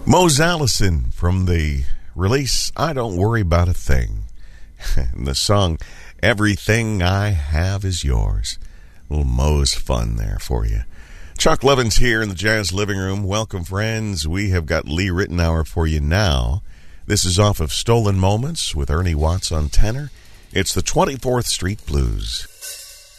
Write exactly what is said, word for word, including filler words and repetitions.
Mose Allison from the release I Don't Worry About a Thing. And the song Everything I Have Is Yours. A little Mose fun there for you. Chuck Lovins here in the Jazz Living Room. Welcome, friends. We have got Lee Ritenour for you now. This is off of Stolen Moments with Ernie Watts on tenor. It's the twenty-fourth Street Blues.